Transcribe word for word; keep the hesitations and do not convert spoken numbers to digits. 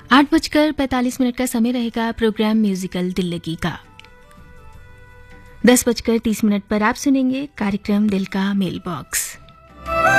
आठ बजकर पैंतालीस मिनट का समय रहेगा प्रोग्राम म्यूजिकल दिल लगी का। दस बजकर तीस मिनट पर आप सुनेंगे कार्यक्रम दिल का मेल बॉक्स।